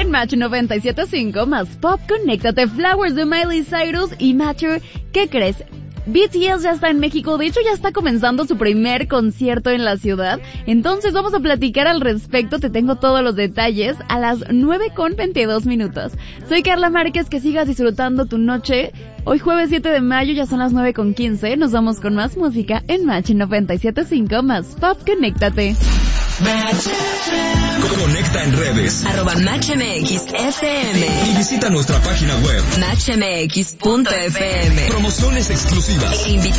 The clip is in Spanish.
en Match 97.5, más pop, conéctate, Flowers de Miley Cyrus y Mature. ¿Qué crees? BTS ya está en México, de hecho ya está comenzando su primer concierto en la ciudad, entonces vamos a platicar al respecto, te tengo todos los detalles a las 9:22. Soy Carla Márquez, que sigas disfrutando tu noche. Hoy jueves 7 de mayo, ya son las 9:15, nos vamos con más música en Match 97.5, más pop, conéctate. Conecta en redes @MatchMXFM y visita nuestra página web MatchMX.fm. Promociones exclusivas, Invitaciones